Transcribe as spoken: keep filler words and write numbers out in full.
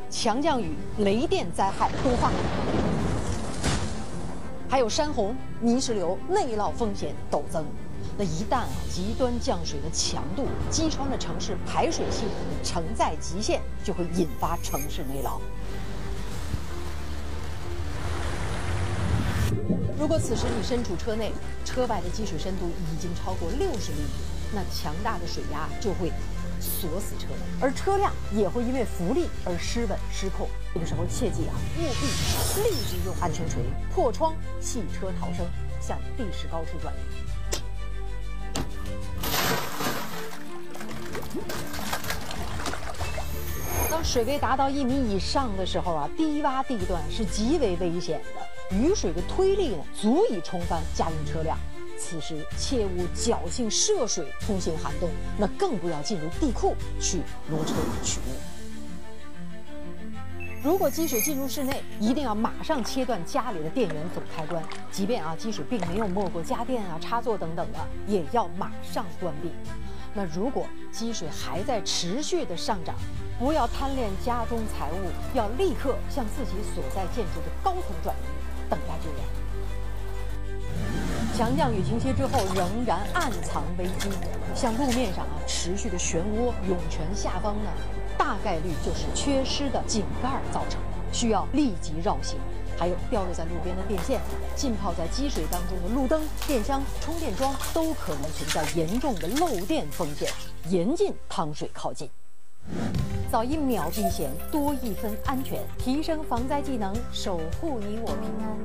强降雨、雷电灾害多发，还有山洪、泥石流、内涝风险陡增。那一旦啊极端降水的强度击穿了城市排水系统的承载极限，就会引发城市内涝。如果此时你身处车内，车外的积水深度已经超过六十厘米，那强大的水压就会锁死车门，而车辆也会因为浮力而失稳失控。这个时候切记啊，务必立即用安全锤破窗弃车逃生，向地势高处转移。当水位达到一米以上的时候啊，低洼地段是极为危险的。雨水的推力呢，足以冲翻家用车辆。此时切勿侥幸涉水通行涵洞，那更不要进入地库去挪车取物。如果积水进入室内，一定要马上切断家里的电源总开关，即便啊积水并没有没过家电啊、插座等等的，也要马上关闭。那如果积水还在持续的上涨，不要贪恋家中财物，要立刻向自己所在建筑的高层转移，等待救援。强降雨停歇之后，仍然暗藏危机，像路面上啊持续的漩涡、涌泉下方呢，大概率就是缺失的井盖造成的，需要立即绕行。还有掉落在路边的电线，浸泡在积水当中的路灯、电箱、充电桩都可能存在严重的漏电风险，严禁趟水靠近。早一秒避险，多一分安全，提升防灾技能，守护你我平安。